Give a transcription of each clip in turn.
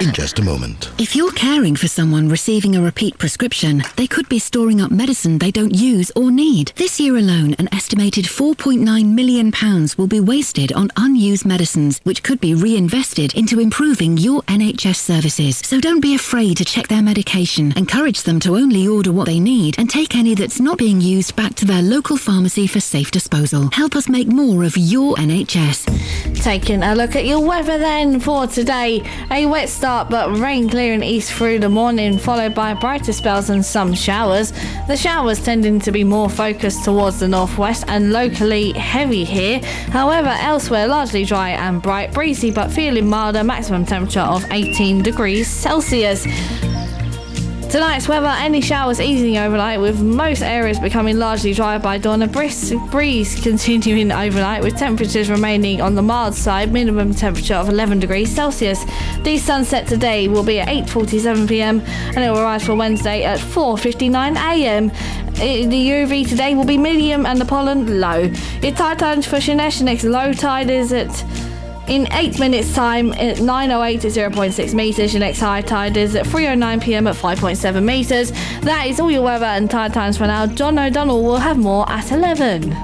in just a moment. If you're caring for someone receiving a repeat prescription, they could be storing up medicine they don't use or need. This year alone, an estimated £4.9 million will be wasted on unused medicines, which could be reinvested into improving your NHS services. So don't be afraid to check their medication. Encourage them to only order what they need and take any that's not being used back to their local pharmacy for safe disposal. Help us make more of your NHS. Taking a look at your weather then for today. A wet start but rain clearing east through the morning, followed by brighter spells and some showers. The showers tending to be more focused towards the northwest and locally heavy here. However, elsewhere largely dry and bright, breezy but feeling milder, maximum temperature of 18 degrees Celsius. Tonight's weather, any showers easing overnight, with most areas becoming largely dry by dawn. A brisk breeze continuing overnight, with temperatures remaining on the mild side, minimum temperature of 11 degrees Celsius. The sunset today will be at 8:47pm and it will rise for Wednesday at 4:59am. The UV today will be medium and the pollen low. Your tide times for Sheerness, next low tide is in 8 minutes time at 9:08 at 0.6 metres. Your next high tide is at 3:09pm at 5.7 metres. That is all your weather and tide times for now. John O'Donnell will have more at 11.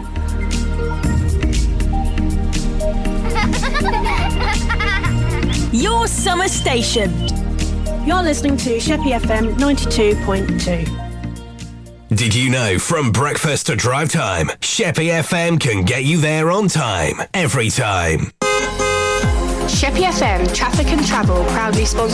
Your summer station. You're listening to Sheppey FM 92.2. Did you know from breakfast to drive time, Sheppey FM can get you there on time, every time. Sheppey FM Traffic and Travel proudly sponsors